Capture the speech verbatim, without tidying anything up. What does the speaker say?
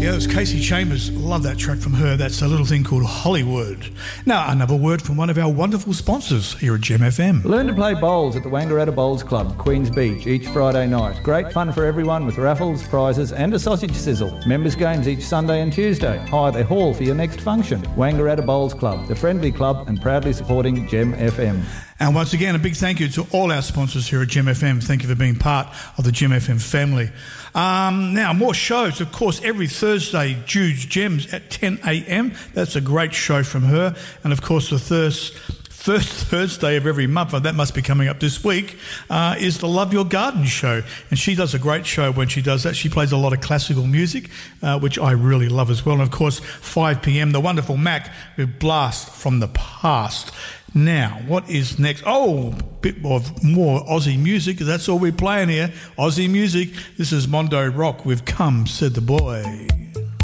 Yeah, it was Casey Chambers. Love that track from her. That's a little thing called Hollywood. Now, another word from one of our wonderful sponsors here at Gem F M. Learn to play bowls at the Wangaratta Bowls Club, Queens Beach, each Friday night. Great fun for everyone with raffles, prizes and a sausage sizzle. Members' games each Sunday and Tuesday. Hire their hall for your next function. Wangaratta Bowls Club, the friendly club and proudly supporting Gem F M. And once again, a big thank you to all our sponsors here at Gem F M. Thank you for being part of the Gem F M family. Um, now, more shows, of course, every Thursday, Jude's Gems at ten a.m. That's a great show from her. And, of course, the first, first Thursday of every month, and that must be coming up this week, uh, is the Love Your Garden show. And she does a great show when she does that. She plays a lot of classical music, uh, which I really love as well. And, of course, five p.m, the wonderful Mac with Blast from the Past. Now, what is next? Oh, a bit of more Aussie music. That's all we're playing here. Aussie music. This is Mondo Rock with Come, Said the Boy.